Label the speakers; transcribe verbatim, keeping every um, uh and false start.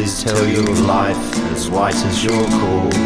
Speaker 1: voices tell you of life as white as your call.